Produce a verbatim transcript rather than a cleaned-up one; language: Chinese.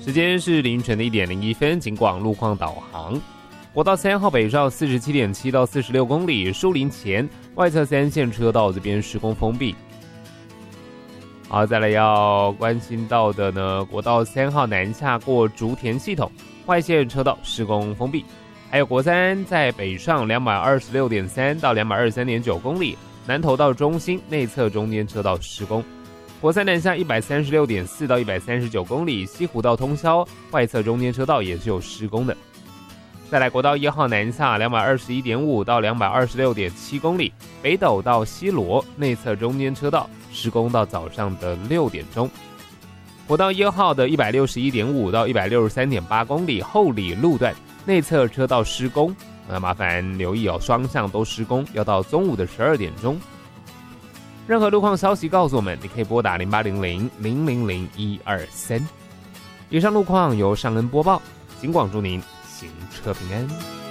时间是凌晨的一点零一分，警广路况导航。国道三号北上四十七点七到四十六公里，树林前外侧三线车道这边施工封闭。好，再来要关心到的呢，国道三号南下过竹田系统外线车道施工封闭，还有国三在北上两百二十六点三到两百二十三点九公里，南投到中心内侧中间车道施工。国三南下一百三十六点四到一百三十九公里，西湖到通霄外侧中间车道也是有施工的。再来国道一号南下两百二十一点五到两百二十六点七公里，北斗到西螺内侧中间车道施工到早上的六点钟。国道一号的一百六十一点五到一百六十三点八公里后里路段内侧车道施工，那麻烦留意哦，双向都施工，要到中午的十二点钟。任何路况消息告诉我们，你可以拨打零八零零零零零一二三。以上路况由尚恩播报，警广祝您行车平安。